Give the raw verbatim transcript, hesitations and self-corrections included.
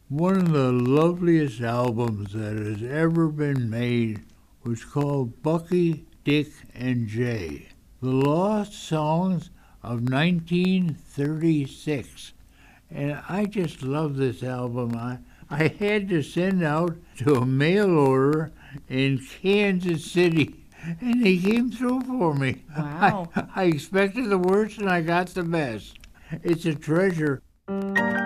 One of the loveliest albums that has ever been made was called Bucky, Dick, and Jay, The Lost Songs of nineteen thirty-six. And I just love this album. I, I had to send out to a mail order in Kansas City, and they came through for me. Wow. I, I expected the worst, and I got the best. It's a treasure.